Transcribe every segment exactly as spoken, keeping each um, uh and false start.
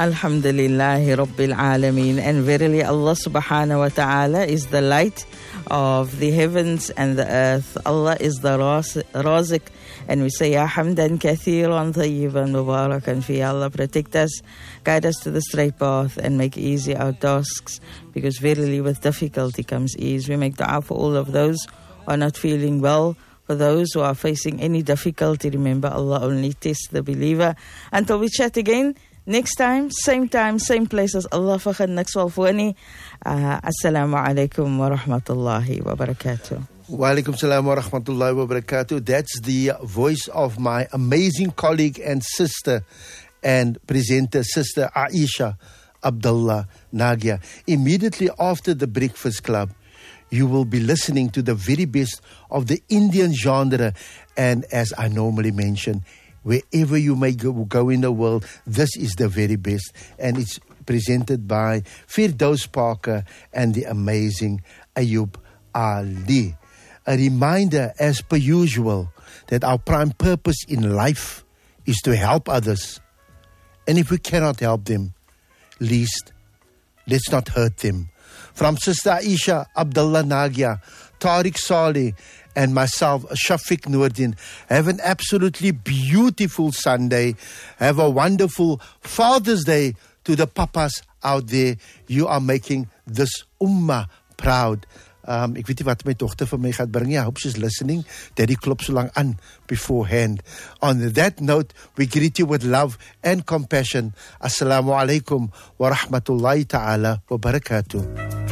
Alhamdulillahi Rabbil Alameen. And verily Allah subhanahu wa ta'ala is the light of the heavens and the earth. Allah is the Razik. And we say, Ya hamdan kathiran tayyiban mubarakan fi. Allah protect us, guide us to the straight path and make easy our tasks, because verily with difficulty comes ease. We make dua for all of those who are not feeling well. For those who are facing any difficulty, remember Allah only tests the believer. Until we chat again next time, same time, same place as Allah fakhan niks wal fooni. Assalamu alaikum wa rahmatullahi wa barakatuh. Wa alaikum salam wa rahmatullahi wa barakatuh. That's the voice of my amazing colleague and sister and presenter, Sister Aisha Abdullah Nagia. Immediately after the Breakfast Club, you will be listening to the very best of the Indian genre. And as I normally mention, wherever you may go, go in the world, this is the very best. And it's presented by Firdaus Parker and the amazing Ayub Ali. A reminder, as per usual, that our prime purpose in life is to help others. And if we cannot help them, least let's not hurt them. From Sister Aisha Abdullah Nagia, Tariq Saleh, and myself, Shafiq Noordin, have an absolutely beautiful Sunday. Have a wonderful Father's Day to the papas out there. You are making this ummah proud. Um, ek weet nie wat my dogter vir my gaan bring. I hope she's listening. Daddy klop so lang aan beforehand. On that note, we greet you with love and compassion. Assalamu alaikum wa rahmatullahi ta'ala wa barakatuh.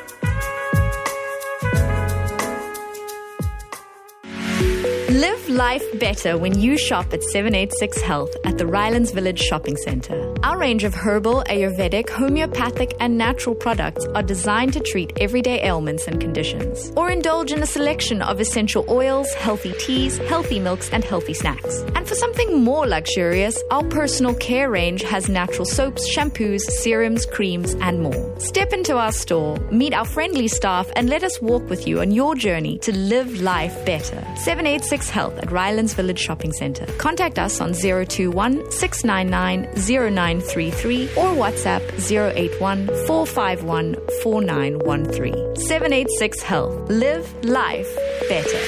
Live life better when you shop at seven eighty-six Health at the Rylands Village Shopping Centre. Our range of herbal, Ayurvedic, homeopathic and natural products are designed to treat everyday ailments and conditions. Or indulge in a selection of essential oils, healthy teas, healthy milks and healthy snacks. And for something more luxurious, our personal care range has natural soaps, shampoos, serums, creams and more. Step into our store, meet our friendly staff and let us walk with you on your journey to live life better. seven eighty-six Health at Rylands Village Shopping Centre. Contact us on zero two one, six nine nine, zero nine three three or WhatsApp zero eight one, four five one, four nine one three. seven eighty-six Health. Live life better.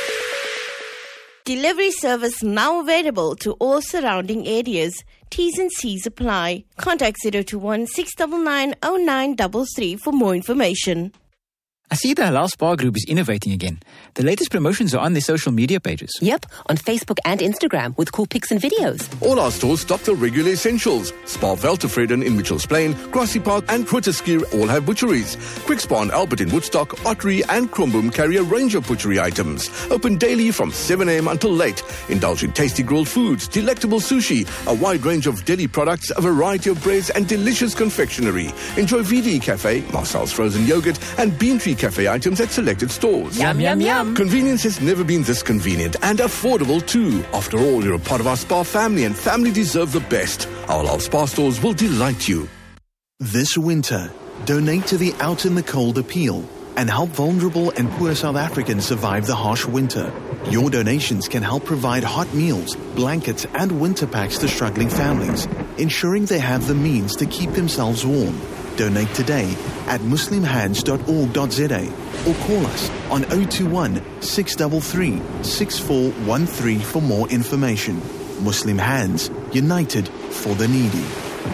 Delivery service now available to all surrounding areas. T's and C's apply. Contact zero two one, six nine nine, zero nine three three for more information. I see the Halal Spa Group is innovating again. The latest promotions are on their social media pages. Yep, on Facebook and Instagram with cool pics and videos. All our stores stock the regular essentials. Spa Veltevreden in Mitchells Plain, Grassy Park and Grooteskier all have butcheries. Quick Spa and Albert in Woodstock, Ottery and Kromboom carry a range of butchery items. Open daily from seven a.m. until late. Indulge in tasty grilled foods, delectable sushi, a wide range of deli products, a variety of breads and delicious confectionery. Enjoy V D Cafe, Marcel's frozen yogurt and Bean Tree Cafe items at selected stores. Yum, yum, yum. Convenience has never been this convenient and affordable too. After all, you're a part of our spa family and family deserve the best. Our Halal Spa stores will delight you. This winter, donate to the Out in the Cold appeal and help vulnerable and poor South Africans survive the harsh winter. Your donations can help provide hot meals, blankets and winter packs to struggling families, ensuring they have the means to keep themselves warm. Donate today at muslim hands dot org dot z a or call us on zero two one, six three three, six four one three for more information. Muslim Hands, united for the needy.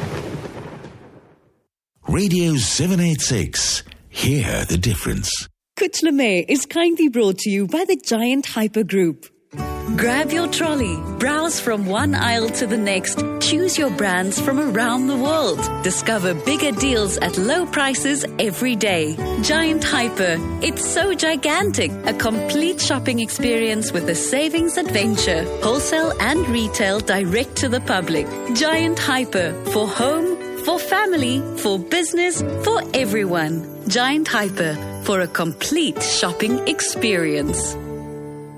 Radio seven eighty-six. Hear the difference. Kutlame is kindly brought to you by the Giant Hyper Group. Grab your trolley, browse from one aisle to the next, choose your brands from around the world. Discover bigger deals at low prices every day. Giant Hyper, it's so gigantic. A complete shopping experience with a savings adventure. Wholesale and retail direct to the public. Giant Hyper, for home, for family, for business, for everyone. Giant Hyper, for a complete shopping experience.